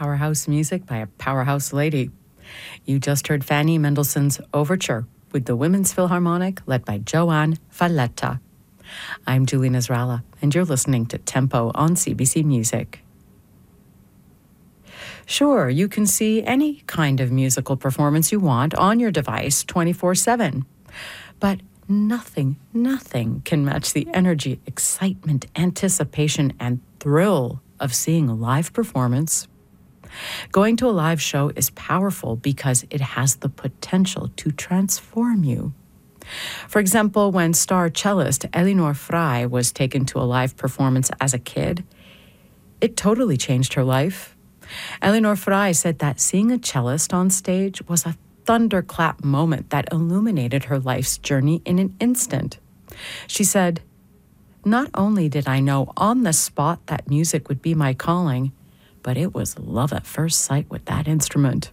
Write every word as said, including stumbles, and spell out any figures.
powerhouse music by a powerhouse lady. You just heard Fanny Mendelssohn's Overture with the Women's Philharmonic led by Joan Valletta. I'm Julie Nasrallah, and you're listening to Tempo on C B C Music. Sure, you can see any kind of musical performance you want on your device twenty-four seven, but nothing, nothing can match the energy, excitement, anticipation, and thrill of seeing a live performance. Going to a live show is powerful because it has the potential to transform you. For example, when star cellist Elinor Frey was taken to a live performance as a kid, it totally changed her life. Elinor Frey said that seeing a cellist on stage was a thunderclap moment that illuminated her life's journey in an instant. She said, "Not only did I know on the spot that music would be my calling, but it was love at first sight with that instrument."